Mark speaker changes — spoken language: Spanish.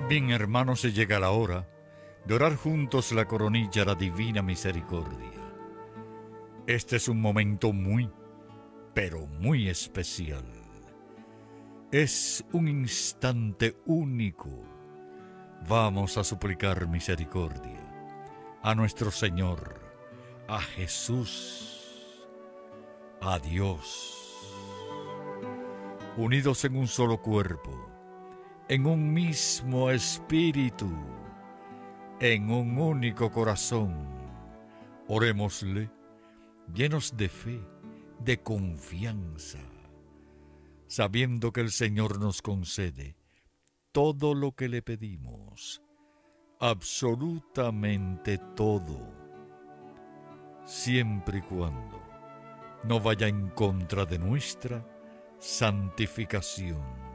Speaker 1: Bien, hermanos, se llega la hora de orar juntos la coronilla a la divina misericordia. Este es un momento muy, pero muy especial. Es un instante único. Vamos a suplicar misericordia a nuestro Señor, a Jesús, a Dios, unidos en un solo cuerpo, en un mismo espíritu, en un único corazón. Orémosle, llenos de fe, de confianza, sabiendo que el Señor nos concede todo lo que le pedimos, absolutamente todo, siempre y cuando no vaya en contra de nuestra santificación.